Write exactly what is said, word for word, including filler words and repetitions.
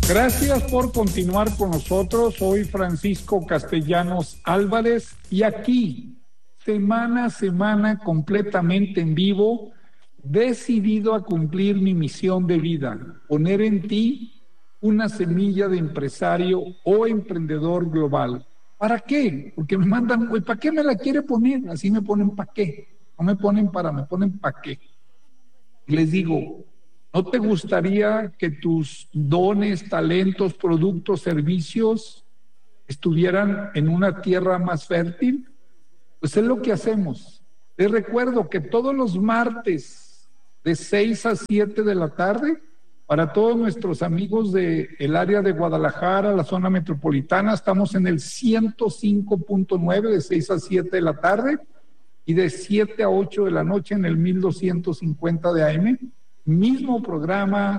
Gracias por continuar con nosotros. Soy Francisco Castellanos Álvarez y aquí, semana a semana, completamente en vivo, decidido a cumplir mi misión de vida, poner en ti una semilla de empresario o emprendedor global. ¿Para qué? Porque me mandan, ¿para qué me la quiere poner? Así me ponen ¿para qué? No me ponen para, me ponen ¿para qué? Y les digo, ¿no te gustaría que tus dones, talentos, productos, servicios estuvieran en una tierra más fértil? Pues es lo que hacemos. Les recuerdo que todos los martes de seis a siete de la tarde, para todos nuestros amigos del área de Guadalajara, la zona metropolitana, estamos en el ciento cinco punto nueve de seis a siete de la tarde y de siete a ocho de la noche en el mil doscientos cincuenta de A M. Mismo programa,